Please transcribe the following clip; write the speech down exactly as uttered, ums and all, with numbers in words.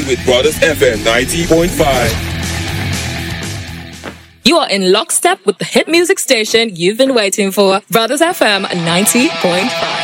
with Brothers F M ninety point five. You are in lockstep with the hit music station you've been waiting for, Brothers F M ninety point five.